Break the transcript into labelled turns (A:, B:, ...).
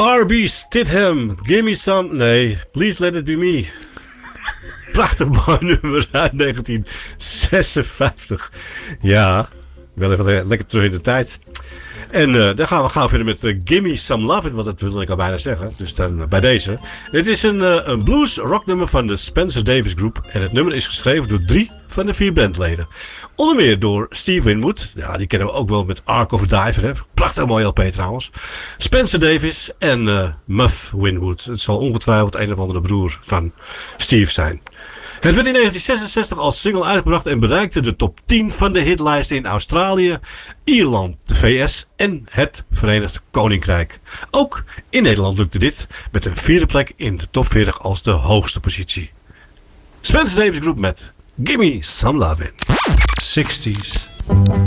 A: R.B. Stidham, Gimme Some... Nee, Please Let It Be Me. Prachtig mooi nummer uit 1956. Ja, wel even lekker terug in de tijd. En dan gaan we verder met Gimme Some Love It, want dat wil ik al bijna zeggen. Dus dan bij deze. Het is een blues rock nummer van de Spencer Davis Group. En het nummer is geschreven door 3 van de 4 bandleden. Onder meer door Steve Winwood. Ja, die kennen we ook wel met Ark of a Diver. Hè? Prachtig mooi LP trouwens. Spencer Davis en Muff Winwood. Het zal ongetwijfeld een of andere broer van Steve zijn. Het werd in 1966 als single uitgebracht en bereikte de top 10 van de hitlijst in Australië, Ierland, de VS en het Verenigd Koninkrijk. Ook in Nederland lukte dit met een 4e plek in de top 40 als de hoogste positie. Spencer Davis Group met Gimme Some Lovin'.
B: 60s.